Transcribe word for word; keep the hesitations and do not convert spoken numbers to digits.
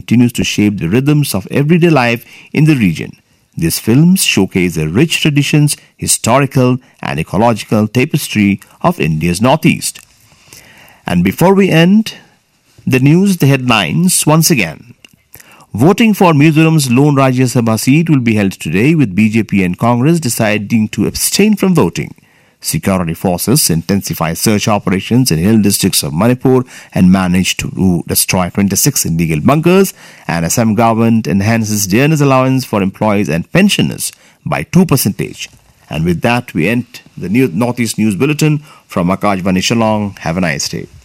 continues to shape the rhythms of everyday life in the region. These films showcase the rich traditions, historical and ecological tapestry of India's northeast. And before we end the news, the headlines once again. Voting for Mizoram's lone Rajya Sabha seat will be held today, with B J P and Congress deciding to abstain from voting. Security forces intensify search operations in hill districts of Manipur and manage to destroy twenty-six illegal bunkers. And Assam government enhances dearness allowance for employees and pensioners by two percent. And with that, we end the Northeast News Bulletin from Akashvani Shillong. Have a nice day.